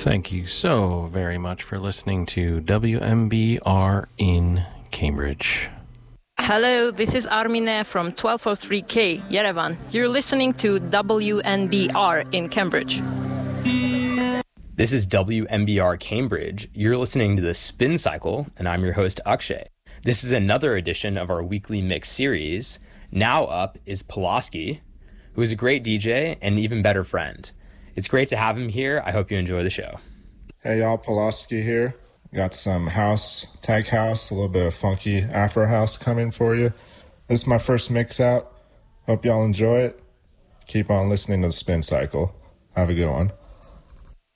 Thank you so very much for listening to WMBR in Cambridge. Hello, this is Armine from 1203K, Yerevan. You're listening to WNBR in Cambridge. This is WMBR Cambridge. You're listening to the Spin Cycle, and I'm your host, Akshay. This is another edition of our weekly mix series. Now up is Pulaski, who is a great DJ and an even better friend. It's great to have him here. I hope you enjoy the show. Hey y'all, Pulaski here. Got some house, tech house, a little bit of funky Afro house coming for you. This is my first mix out. Hope y'all enjoy it. Keep on listening to the Spin Cycle. Have a good one.